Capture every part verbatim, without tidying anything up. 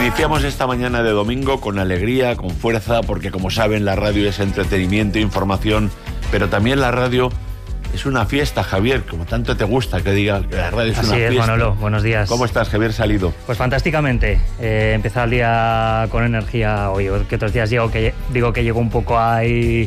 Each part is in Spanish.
Iniciamos esta mañana de domingo con alegría, con fuerza, porque como saben la radio es entretenimiento, información, pero también la radio es una fiesta, Javier, como tanto te gusta que diga que la radio es Así una es, fiesta. Manolo, buenos días. ¿Cómo estás, Javier Salido? Pues fantásticamente, eh, empezar el día con energía hoy, que otros días digo que, digo que llego un poco ahí,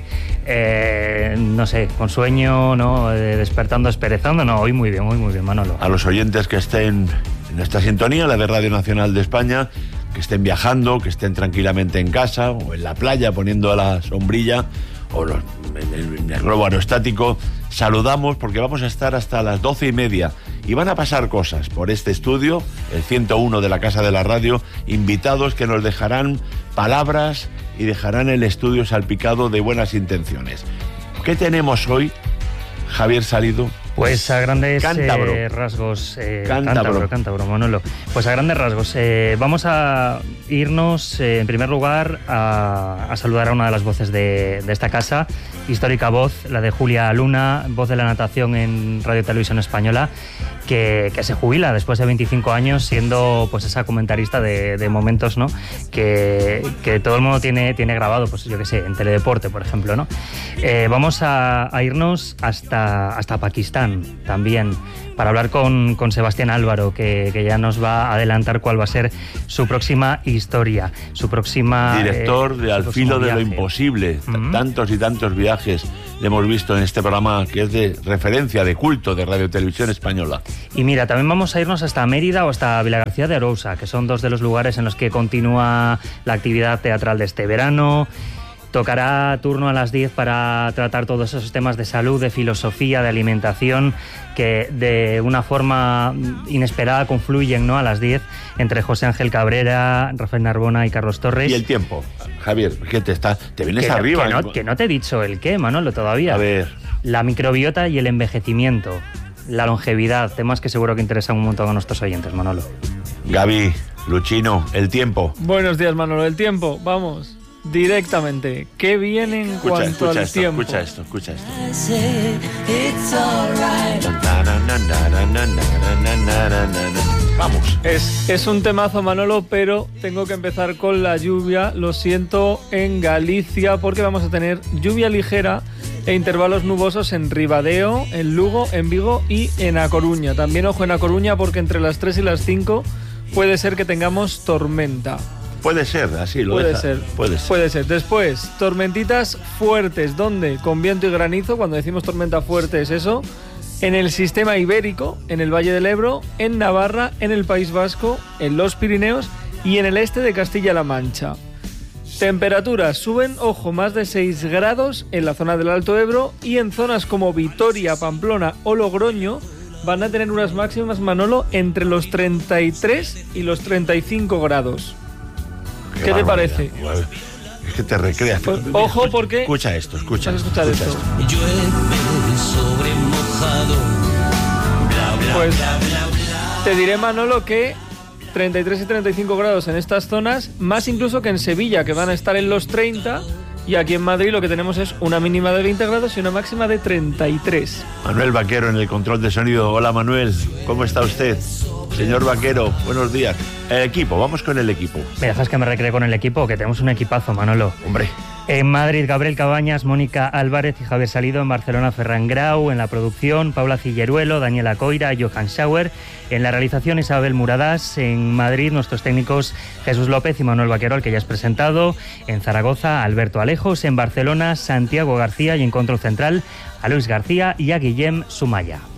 eh, no sé, con sueño, ¿no? Eh, despertando, esperezando, no, hoy muy bien, hoy muy bien, Manolo. A los oyentes que estén en esta sintonía, la de Radio Nacional de España, que estén viajando, que estén tranquilamente en casa o en la playa poniendo la sombrilla o los, en, el, en el globo aerostático, saludamos porque vamos a estar hasta las doce y media y van a pasar cosas por este estudio, el ciento uno de la Casa de la Radio, invitados que nos dejarán palabras y dejarán el estudio salpicado de buenas intenciones. ¿Qué tenemos hoy, Javier Salido? Pues a grandes Cántabro. Eh, rasgos, eh, Cántabro. Cántabro, Cántabro, Manolo. Pues a grandes rasgos, eh, vamos a irnos eh, en primer lugar a, a saludar a una de las voces de, de esta casa, histórica voz, la de Julia Luna, voz de la natación en Radio Televisión Española, que, que se jubila después de veinticinco años siendo pues esa comentarista de, de momentos, ¿no? que, que todo el mundo tiene, tiene grabado, pues yo qué sé, en Teledeporte, por ejemplo, ¿no? Eh, vamos a, a irnos hasta, hasta Pakistán también, para hablar con, con Sebastián Álvaro, que, que ya nos va a adelantar cuál va a ser su próxima historia, su próxima... Director eh, de Al filo de lo viaje. imposible. Uh-huh. Tantos y tantos viajes le hemos visto en este programa que es de referencia, de culto de Radio Televisión Española. Y mira, también vamos a irnos hasta Mérida o hasta Vilagarcía de Arousa, que son dos de los lugares en los que continúa la actividad teatral de este verano. Tocará turno a las diez para tratar todos esos temas de salud, de filosofía, de alimentación, que de una forma inesperada confluyen, ¿no? A las diez entre José Ángel Cabrera, Rafael Narbona y Carlos Torres. Y el tiempo, Javier, ¿qué te está? Te vienes que, arriba. Que no, que no te he dicho el qué, Manolo, todavía. A ver. La microbiota y el envejecimiento, la longevidad, temas que seguro que interesan un montón a nuestros oyentes, Manolo. Gaby, Luchino, el tiempo. Buenos días, Manolo. El tiempo, vamos. Directamente, ¿qué viene en Escucha, cuanto escucha al esto, tiempo? escucha esto, escucha esto. Vamos. Es, es un temazo, Manolo, pero tengo que empezar con la lluvia. Lo siento, en Galicia, porque vamos a tener lluvia ligera e intervalos nubosos en Ribadeo, en Lugo, en Vigo y en A Coruña. También ojo en A Coruña, porque entre las tres y las cinco puede ser que tengamos tormenta. Puede ser, así lo Puede deja. ser, Puede ser. puede ser. Después, tormentitas fuertes. ¿Dónde? Con viento y granizo. Cuando decimos tormenta fuerte es eso. En el sistema ibérico, en el Valle del Ebro, en Navarra, en el País Vasco, en los Pirineos y en el este de Castilla-La Mancha. Temperaturas suben, ojo, más de seis grados en la zona del Alto Ebro y en zonas como Vitoria, Pamplona o Logroño van a tener unas máximas, Manolo, entre los treinta y tres y los treinta y cinco grados. Qué, ¿Qué te parece? Es que te recreas. Pues, ojo, porque... Escucha esto, escucha Vas a esto. escuchar escucha esto. esto. Llueve sobre mojado. Bla, bla, Pues bla, bla, bla. te diré, Manolo, que treinta y tres y treinta y cinco grados en estas zonas, más incluso que en Sevilla, que van a estar en los treinta, y aquí en Madrid lo que tenemos es una mínima de veinte grados y una máxima de treinta y tres. Manuel Vaquero en el control de sonido. Hola, Manuel, ¿cómo está usted? Señor Vaquero, buenos días. El equipo, vamos con el equipo. ¿Me dejas que me recree con el equipo? Que tenemos un equipazo, Manolo. Hombre. En Madrid, Gabriel Cabañas, Mónica Álvarez y Javier Salido. En Barcelona, Ferran Grau. En la producción, Paula Cilleruelo, Daniela Coira, Johan Schauer. En la realización, Isabel Muradas. En Madrid, nuestros técnicos Jesús López y Manuel Vaquero, al que ya has presentado. En Zaragoza, Alberto Alejos. En Barcelona, Santiago García. Y en control central, a Luis García y a Guillem Sumaya.